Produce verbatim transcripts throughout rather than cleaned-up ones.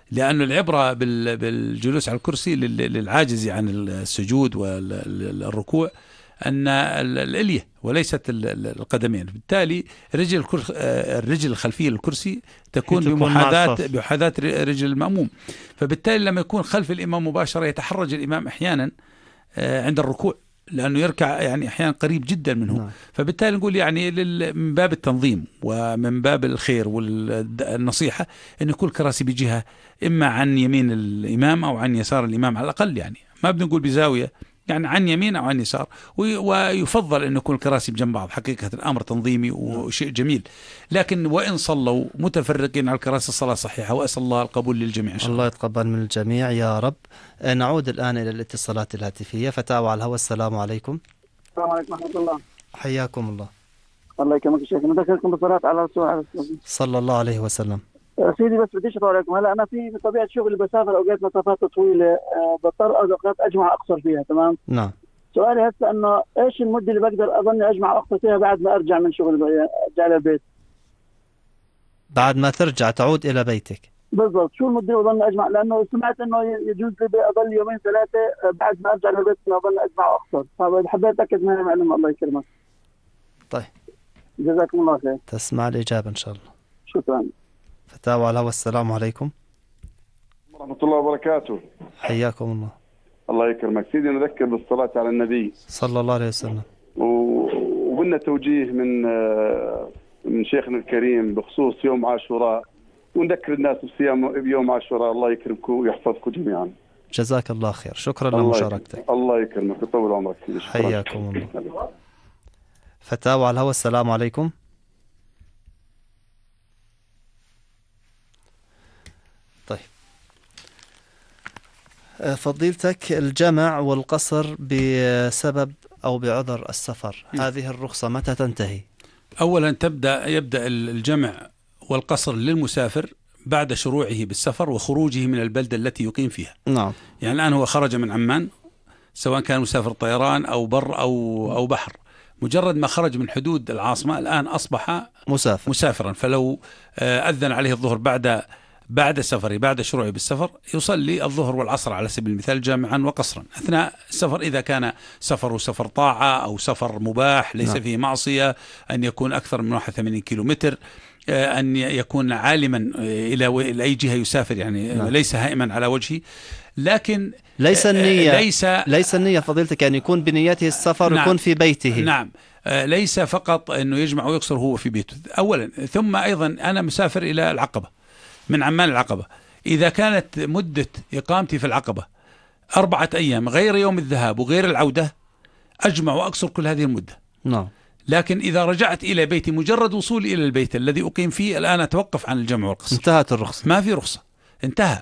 لأن العبرة بالجلوس على الكرسي للعاجز عن السجود والركوع أن الإلية وليست القدمين، بالتالي رجل الرجل الخلفية للكرسي تكون بمحاذاة بمحاذاة رجل المأموم، فبالتالي لما يكون خلف الإمام مباشرة يتحرج الإمام أحيانا عند الركوع لأنه يركع يعني أحيانا قريب جدا منه. نعم. فبالتالي نقول يعني من باب التنظيم ومن باب الخير والنصيحة أن يكون الكراسي بجهة إما عن يمين الإمام أو عن يسار الإمام على الأقل، يعني ما بنقول بزاوية، يعني عن يمين أو عن يسار، ويفضل أن يكون الكراسي بجنب بعض. حقيقة الأمر تنظيمي وشيء جميل، لكن وإن صلوا متفرقين على الكراسي الصلاة صحيحة، وأسأل الله القبول للجميع إن شاء الله. الله يتقبل من الجميع يا رب. نعود الآن إلى الاتصالات الهاتفية. فتاوى على الهواء. السلام عليكم. السلام عليكم ورحمة الله. حياكم الله. الله يكرمك يا شيخ، نذكركم بالصلاة على رسول صلى الله عليه وسلم. سيدي بس بديش أطول عليكم. هلا أنا في بطبيعة شغلي بسافر أوقات مسافات طويلة، بضطر أوقات أجمع أقصر فيها. تمام. نعم. سؤالي هسه إنه إيش المدة اللي بقدر أظن أجمع أقصر فيها بعد ما أرجع من شغل أرجع إلى البيت؟ بعد ما ترجع تعود إلى بيتك. بالضبط، شو المدة اللي أظن أجمع؟ لأنه سمعت إنه يجوز لي أظل يومين ثلاثة بعد ما أرجع للبيت أظن أجمع أقصر، فحبيت أتأكد من المعلومة. الله يكرمك. طيب. جزاكم الله خير. تسمع الإجابة إن شاء الله. شكرا. فتاوى على الهواء. السلام عليكم ورحمة الله وبركاته. حياكم الله. الله يكرمك سيدي. نذكر بالصلاة على النبي صلى الله عليه وسلم، وقلنا توجيه من من شيخنا الكريم بخصوص يوم عاشوراء، ونذكر الناس بصيام بيوم عاشوراء. الله يكرمكم ويحفظكم جميعا. جزاك الله خير. شكرا لمشاركتك. الله يكرمك ويطول عمرك. حياكم الله. فتاوى على الهواء. السلام عليكم. طيب فضيلتك، الجمع والقصر بسبب أو بعذر السفر، هذه الرخصة متى تنتهي؟ أولا تبدأ يبدأ الجمع والقصر للمسافر بعد شروعه بالسفر وخروجه من البلدة التي يقيم فيها. نعم. يعني الآن هو خرج من عمان، سواء كان مسافر طيران أو بر أو أو بحر، مجرد ما خرج من حدود العاصمة الآن أصبح مسافر مسافرا. فلو أذن عليه الظهر بعد بعد سفره بعد شروعه بالسفر يصلي الظهر والعصر على سبيل المثال جامعا وقصرا أثناء السفر، إذا كان سفره سفر طاعة أو سفر مباح ليس نعم. فيه معصية، أن يكون أكثر من واحد وثمانين كيلو متر، أن يكون عالما إلى أي جهة يسافر، يعني نعم. ليس هائما على وجهه. لكن ليس النية ليس ليس النية فضيلتك أن يكون بنيته السفر نعم. يكون في بيته. نعم، ليس فقط أنه يجمع ويقصر هو في بيته أولا، ثم أيضا أنا مسافر إلى العقبة من عمان العقبة، إذا كانت مدة إقامتي في العقبة أربعة أيام غير يوم الذهاب وغير العودة أجمع وأقصر كل هذه المدة. نعم. لكن إذا رجعت إلى بيتي مجرد وصولي إلى البيت الذي أقيم فيه الآن أتوقف عن الجمع والقصر. انتهت الرخصة، ما في رخصة، انتهى.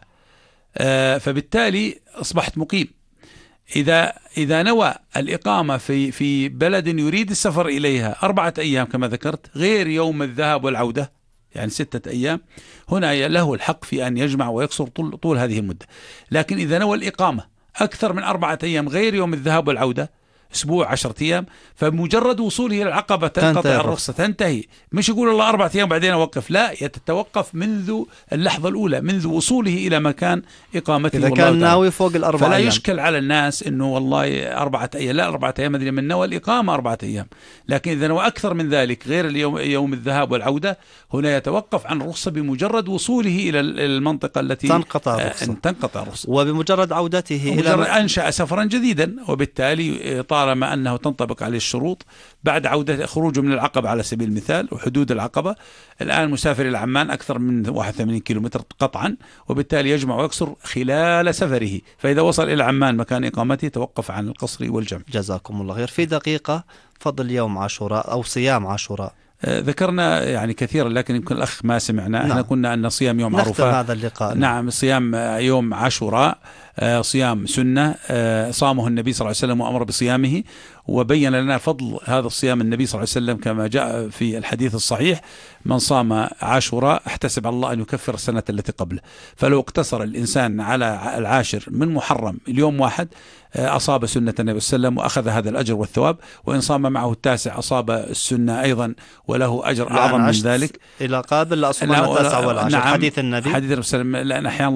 آه فبالتالي أصبحت مقيم. إذا إذا نوى الإقامة في في بلد يريد السفر إليها أربعة أيام كما ذكرت غير يوم الذهاب والعودة، يعني ستة أيام، هنا له الحق في أن يجمع ويقصر طول, طول هذه المدة. لكن إذا نوى الإقامة أكثر من أربعة أيام غير يوم الذهاب والعودة، أسبوع عشرة أيام، فمجرد وصوله إلى العقبة تنقطع الرخصة، تنتهي. مش يقول الله أربعة أيام بعدين أوقف، لا، يتوقف منذ اللحظة الأولى، منذ وصوله إلى مكان إقامته. إذا كان ناوي فوق الأربعة فلا أيام. يشكل على الناس إنه والله أربعة أيام، لا، أربعة أيام مدري من نوى الإقامة أربعة أيام. لكن إذا نوى أكثر من ذلك غير اليوم يوم الذهاب والعودة، هنا يتوقف عن الرخصة بمجرد وصوله إلى المنطقة التي تنقطع الرخصة. تنقطع الرخصة. وبمجرد عودته إلى إلى أنشأ سفرا جديدا، وبالتالي طالما أنه تنطبق عليه الشروط بعد عودة خروجه من العقبة على سبيل المثال وحدود العقبة، الآن مسافر إلى عمان أكثر من واحد وثمانين كيلومتر قطعا، وبالتالي يجمع ويقصر خلال سفره. فإذا وصل إلى عمان مكان إقامته توقف عن القصر والجمع. جزاكم الله خير. في دقيقة، فضل يوم عاشوراء أو صيام عاشوراء. ذكرنا يعني كثيرا لكن يمكن الأخ ما سمعنا. نعم. احنا قلنا أن صيام يوم عرفة هذا اللقاء. نعم، صيام يوم عاشوراء صيام سنة صامه النبي صلى الله عليه وسلم وأمر بصيامه، وبين لنا فضل هذا الصيام النبي صلى الله عليه وسلم كما جاء في الحديث الصحيح: من صام عاشوراء احتسب على الله أن يكفر السنة التي قبله. فلو اقتصر الإنسان على العاشر من محرم اليوم واحد أصاب سنة النبي صلى الله عليه وسلم وأخذ هذا الأجر والثواب، وإن صام معه التاسع أصاب السنة أيضا وله أجر أعظم من ذلك. إلى قابل لأصوم التاسع والعاشر. نعم، حديث النبي حديث النبي صلى الله عليه وسلم: لأن أحيانا